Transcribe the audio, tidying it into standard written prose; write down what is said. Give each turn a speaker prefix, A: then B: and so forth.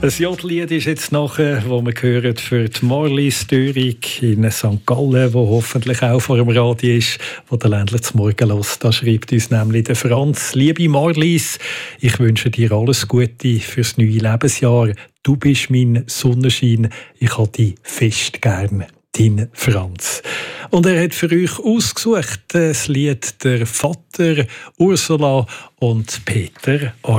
A: Ein Jodlied ist jetzt nachher, wo wir hören, für die Marlies Döring in St. Gallen, wo hoffentlich auch vor dem Radio ist, wo der Ländler zum Morgen hört. Da schreibt uns nämlich der Franz: Liebe Marlies, ich wünsche dir alles Gute fürs neue Lebensjahr. Du bist mein Sonnenschein, ich habe dich fest gern. Dein Franz. Und er hat für euch ausgesucht das Lied der Vater, Ursula und Peter